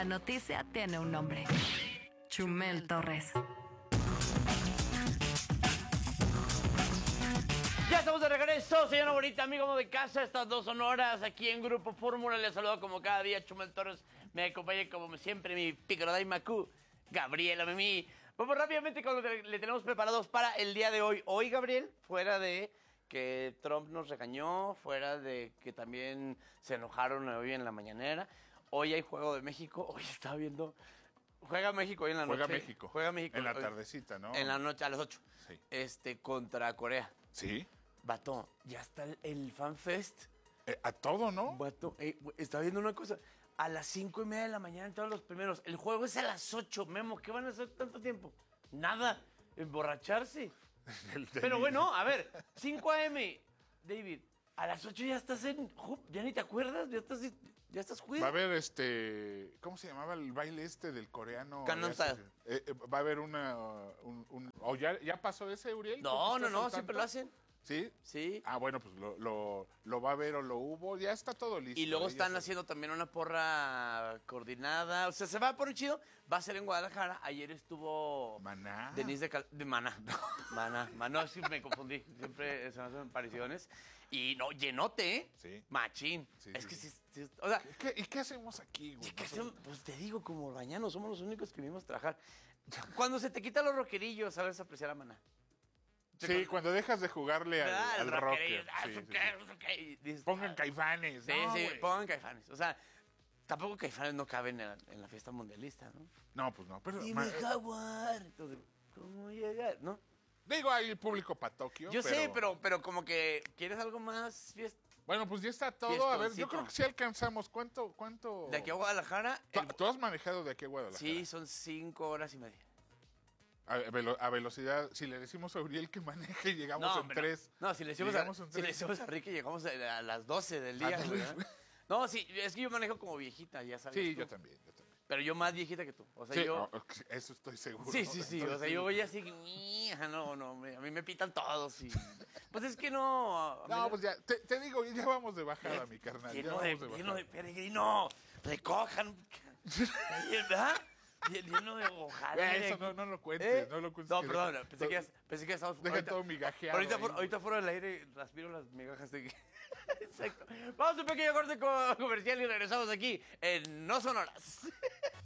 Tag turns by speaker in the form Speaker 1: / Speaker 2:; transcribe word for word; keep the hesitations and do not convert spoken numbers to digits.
Speaker 1: La noticia tiene un nombre. Chumel Torres.
Speaker 2: Ya estamos de regreso, señora bonita, amigo de casa. Estas dos son horas aquí en Grupo Fórmula. Les saludo como cada día, Chumel Torres. Me acompaña como siempre mi Picorodai Macú, Gabriela Mimi. Vamos rápidamente con lo que le tenemos preparados para el día de hoy. Hoy, Gabriel, fuera de que Trump nos regañó, fuera de que también se enojaron hoy en la mañanera, hoy hay Juego de México. Hoy estaba viendo... Juega México hoy en la
Speaker 3: Juega
Speaker 2: noche.
Speaker 3: México.
Speaker 2: Juega México.
Speaker 3: En la
Speaker 2: hoy,
Speaker 3: tardecita, ¿no?
Speaker 2: En la noche, a las ocho.
Speaker 3: Sí.
Speaker 2: Este, contra Corea.
Speaker 3: ¿Sí?
Speaker 2: Vato, ya está el, el FanFest.
Speaker 3: Eh, a todo, ¿no?
Speaker 2: Vato, eh, estaba viendo una cosa. A las cinco y media de la mañana en todos los primeros. El juego es a las ocho, Memo. ¿Qué van a hacer tanto tiempo? Nada. Emborracharse.
Speaker 3: El-
Speaker 2: Pero bueno, a ver. cinco a eme, David. A las ocho ya estás en... Ya ni te acuerdas. Ya estás... Ya estás juido.
Speaker 3: Va a haber este... ¿Cómo se llamaba el baile este del coreano?
Speaker 2: Gangnam
Speaker 3: Ya se-
Speaker 2: Style.
Speaker 3: eh, eh, va a haber una... Un, un- ¿O ya, ya pasó ese, Uriel?
Speaker 2: No,
Speaker 3: ¿Tú
Speaker 2: no,
Speaker 3: estás
Speaker 2: no.
Speaker 3: al
Speaker 2: Siempre
Speaker 3: tanto?
Speaker 2: lo hacen.
Speaker 3: ¿Sí?
Speaker 2: Sí.
Speaker 3: Ah, bueno, pues lo, lo, lo va a ver o lo hubo. Ya está todo listo.
Speaker 2: Y luego
Speaker 3: ¿eh? Ya
Speaker 2: están
Speaker 3: se-
Speaker 2: haciendo también una porra coordinada. O sea, se va a poner chido. Va a ser en Guadalajara. Ayer estuvo...
Speaker 3: Maná.
Speaker 2: Denise de, Cal de Maná. Maná. Maná, sí me confundí. Siempre se me hacen apariciones. Y no, llenote, ¿eh?
Speaker 3: Sí.
Speaker 2: Machín.
Speaker 3: Sí,
Speaker 2: es
Speaker 3: sí,
Speaker 2: que
Speaker 3: sí.
Speaker 2: sí, sí, o sea,
Speaker 3: ¿Qué- ¿Y qué hacemos aquí, güey?
Speaker 2: ¿qué- qué hacemos? Pues te digo, como bañanos, somos los únicos que vinimos a trabajar. Cuando se te quitan los rockerillos, sabes apreciar a Maná.
Speaker 3: Sí, cuando dejas de jugarle al,
Speaker 2: Ah,
Speaker 3: al
Speaker 2: el
Speaker 3: rocker.
Speaker 2: rockerillo, ah,
Speaker 3: Sí,
Speaker 2: eso
Speaker 3: sí,
Speaker 2: qué,
Speaker 3: sí.
Speaker 2: eso qué, y dices,
Speaker 3: Pongan
Speaker 2: ah,
Speaker 3: Caifanes.
Speaker 2: Sí,
Speaker 3: no,
Speaker 2: sí,
Speaker 3: güey.
Speaker 2: pongan Caifanes. O sea, tampoco Caifanes no caben en la, en la fiesta mundialista, ¿no?
Speaker 3: No, pues no. Pero,
Speaker 2: Dime,
Speaker 3: ma-
Speaker 2: Jaguar. Entonces, ¿cómo llegar? ¿No?
Speaker 3: digo, hay público para Tokio.
Speaker 2: Yo sé, pero, pero como que quieres algo más fiesta.
Speaker 3: Bueno, pues ya está todo. A ver, yo
Speaker 2: Fiestoncito.
Speaker 3: creo que sí alcanzamos. ¿Cuánto? cuánto...
Speaker 2: De aquí a Guadalajara,
Speaker 3: ¿Tú,
Speaker 2: el-
Speaker 3: tú has manejado de aquí a Guadalajara?
Speaker 2: sí, son cinco horas y media.
Speaker 3: A, velo- a velocidad, si le decimos a Uriel que maneje, llegamos en
Speaker 2: hombre,
Speaker 3: tres.
Speaker 2: No, si le decimos, a,
Speaker 3: Llegamos en
Speaker 2: si le
Speaker 3: tres.
Speaker 2: decimos a Ricky, llegamos a, a las doce del día.
Speaker 3: Ándale.
Speaker 2: güey, ¿eh? No, sí, es que yo manejo como viejita, ya sabes.
Speaker 3: Sí,
Speaker 2: tú.
Speaker 3: yo también, yo también.
Speaker 2: Pero yo más viejita que tú. O sea,
Speaker 3: Sí,
Speaker 2: yo...
Speaker 3: oh, eso estoy seguro.
Speaker 2: Sí, sí, sí. O sea,
Speaker 3: Entonces,
Speaker 2: yo voy así, "Mija, no, no, me- a mí me pitan todos. Y... Pues es que no. a mí
Speaker 3: No,
Speaker 2: la-
Speaker 3: pues ya, te, te digo, ya vamos de bajada, mi carnal. Ya
Speaker 2: Lleno de,
Speaker 3: vamos de
Speaker 2: lleno de
Speaker 3: bajada.
Speaker 2: peregrino. Recojan. ¿Verdad? Lleno de ojalá.
Speaker 3: Ve, eso no- no lo cuentes, no lo cuentes
Speaker 2: No,
Speaker 3: que
Speaker 2: perdón,
Speaker 3: deja-
Speaker 2: pensé que, ya- pensé que ya estábamos...
Speaker 3: deja todo migajeado
Speaker 2: Ahorita,
Speaker 3: ahí,
Speaker 2: fuera- ahorita fuera del aire respiro las migajas de... Exacto. Vamos a un pequeño corte co- comercial y regresamos aquí en No Son Horas.